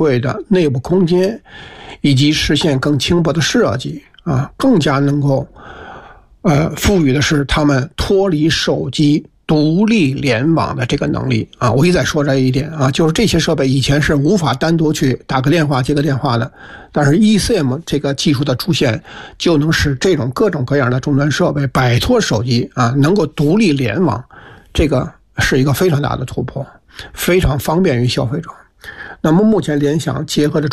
慧的内部空间，以及实现更轻薄的设计啊，更加能够赋予的是他们脱离手机独立联网的这个能力啊。我一再说这一点啊，就是这些设备以前是无法单独去打个电话接个电话的，但是 eSIM 这个技术的出现，就能使这种各种各样的终端设备摆脱手机啊，能够独立联网，这个是一个非常大的突破，非常方便于消费者。那么目前联想结合的